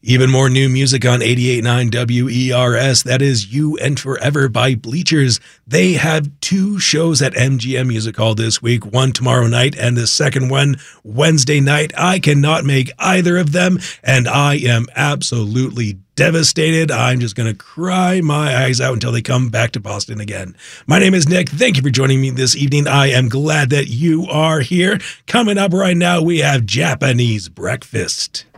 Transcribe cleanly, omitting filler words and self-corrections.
Even more new music on 88.9 WERS. That is You and Forever by Bleachers. They have two shows at MGM Music Hall this week, one tomorrow night and the second one Wednesday night. I cannot make either of them, and I am absolutely devastated. I'm just going to cry my eyes out until they come back to Boston again. My name is Nick. Thank you for joining me this evening. I am glad that you are here. Coming up right now, we have Japanese Breakfast.